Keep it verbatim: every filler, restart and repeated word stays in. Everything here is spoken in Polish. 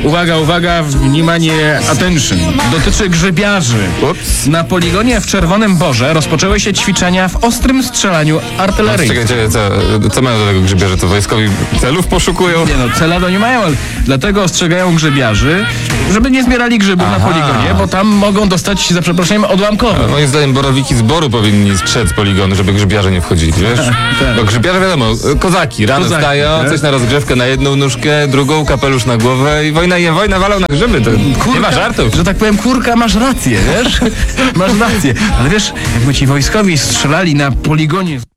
Uwaga, uwaga, wнимание, attention. Dotyczy grzybiarzy. Ups. Na poligonie w Czerwonym Borze rozpoczęły się ćwiczenia w ostrym strzelaniu artyleryjskim. Czekajcie, co, co mają do tego grzybiarze? To wojskowi celów poszukują? Nie no, cela to nie mają, ale dlatego ostrzegają grzybiarzy, żeby nie zbierali grzybów Aha. na poligonie, bo tam mogą dostać, za przeproszeniem, odłamkowe. Moim zdaniem borowiki z boru powinni strzec poligony, żeby grzybiarze nie wchodzili, wiesz? tak. Bo grzybiarze wiadomo, kozaki, rano Kozaki, wstają, tak. coś na rozgrzewkę na jedną nóżkę, drugą kapelusz na głowę i wojna je, wojna walą na grzyby, to nie ma żartów. Że tak powiem, kurka, masz rację, wiesz? Masz rację. Ale wiesz, jakby ci wojskowi strzelali na poligonie...